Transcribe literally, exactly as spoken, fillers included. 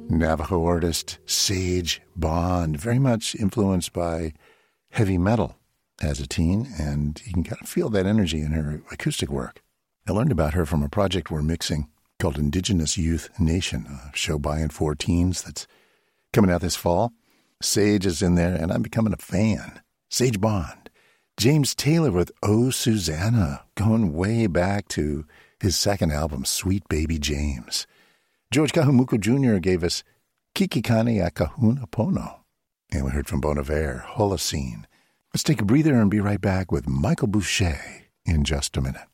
Navajo artist Sage Bond, very much influenced by heavy metal as a teen, and you can kind of feel that energy in her acoustic work. I learned about her from a project we're mixing called Indigenous Youth Nation, a show by and for teens that's coming out this fall. Sage is in there, and I'm becoming a fan. Sage Bond. James Taylor with Oh, Susanna, going way back to his second album, Sweet Baby James. George Kahumuku Junior gave us Kikikani a Kahuna Pono. And we heard from Bon Iver, Holocene. Let's take a breather and be right back with Michael Boucher in just a minute.